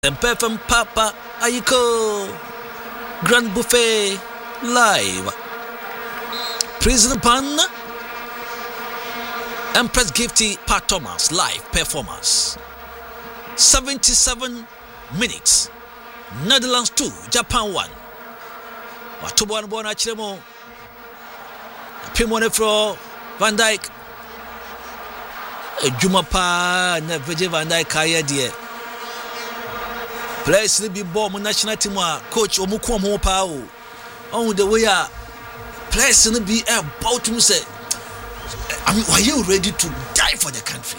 Tempe from Papa Ayiko Grand Buffet Live Prison Pan Empress Gifty Pat Thomas live performance 77 minutes Netherlands 2 Japan 1 Watubo Bona Chiremo Pimone Fro Van Dijk Juma pa na Virgil van Dijk kaya die players ni be bomb national team coach omuko mo pa o on the way players ni be about to say I mean, are you ready to die for the country?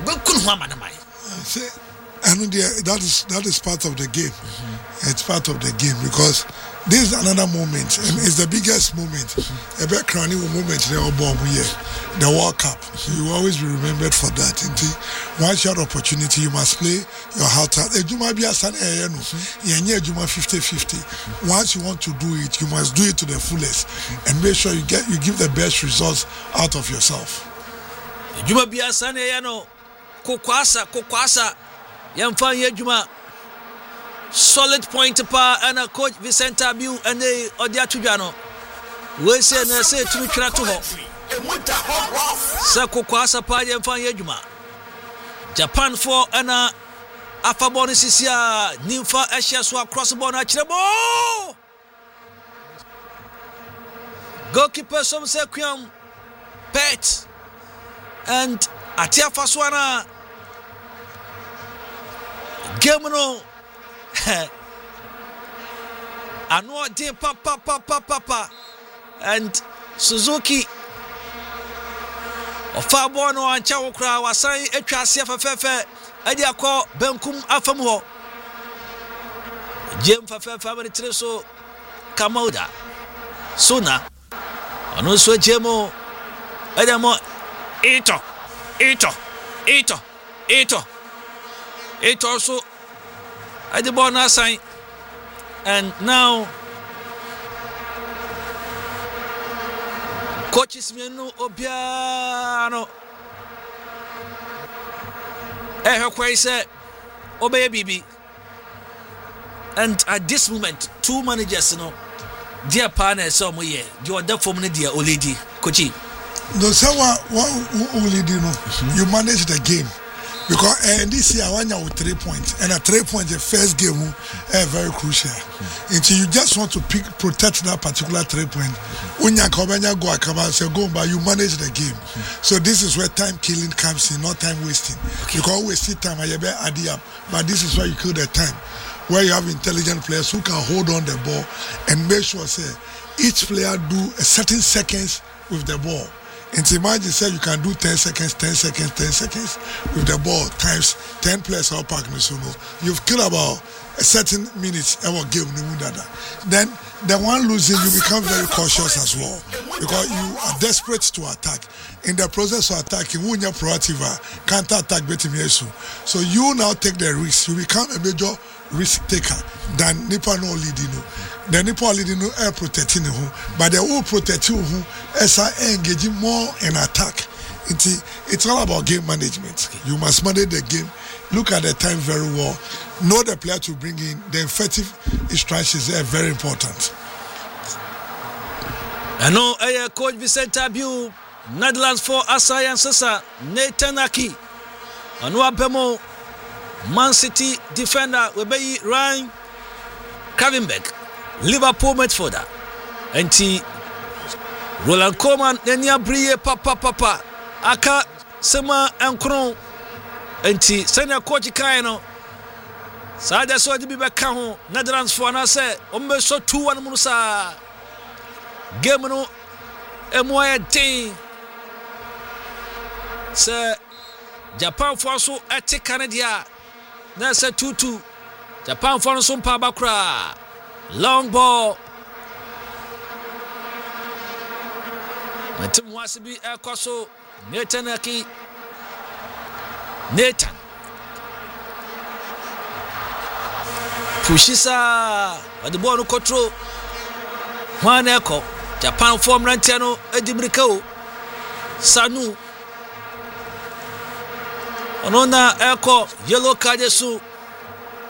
And that is part of the game. It's part of the game because this is another moment, and it's the biggest moment. A bit crowning moment they all bomb here, the World Cup. You will always be remembered for that. Once you have opportunity, you must play your heart out. You might be a son, you 50-50. Once you want to do it, you must do it to the fullest, and make sure you give the best results out of yourself. You might be a son, Kokwasa. Yamfan Yejuma solid point pa and a coach Vicente Abiu and they Odia Tujano. We say na say to twa to ho. Sako kwasa pa Yamfan Yejuma. Japan for and Afabon Sisia Nimfa Asia so across ball na kirebo. Goalkeeper some say Kwiam Pet and Atia Faswana game no ano de papa and Suzuki ofa bo no ancha wokra wasan atwa ase afefefe ade akọ benkum afam ho jem fefefe abere tire so Kamauda Sona ono so jemo ade mo ito it also at the ball sign, and now coaches Menu Obiano Quaise Obey Bibi, and at this moment, two managers, dear partner, some way you are that for me, dear old lady, Coachy. No, so what you manage the game. Because this year I won with 3 points, and at 3 points the first game very crucial. Until you just want to protect that particular 3 point. When you come and go, but you manage the game. So this is where time killing comes in, not time wasting. You can always see time, but this is where you kill the time. Where you have intelligent players who can hold on the ball and make sure each player do a certain seconds with the ball. And imagine you can do 10 seconds with the ball times 10 players out park. You've killed about a certain minutes our game. Then the one losing, you become very cautious as well because you are desperate to attack. In the process of attacking, when you're proactive, counter attack better. So you now take the risk. You become a major risk taker than Nipa no leading. The Nipa leading air protecting who, but they will protect you who as I engage more in attack. It's all about game management. You must manage the game. Look at the time very well. Know the player to bring in. The effective instructions are very important. I know coach Vicente Abiu, Netherlands for Asai and Sasa, Nathan Aki, Anua Bemo, Man City defender, Webeyi Ryan Kravenberg, Liverpool midfielder, and Roland Koeman, Nenia Brie, Papa, Aka, Sema, and Kron, and Senior Coach Kaino. Sada so de be back home, Netherlands for na say, Ombeso 2-1 Musa. Game no emoya ten. Sir Japan for so at Canada. Na say 2-2. Japan for so pa bakra. Long ball. Natim wasibi ekoso Nathan Aki. Nathan Pushisa at the ball no control. One echo Japan form Rantiano Edimrikao Sanu Onona echo yellow card so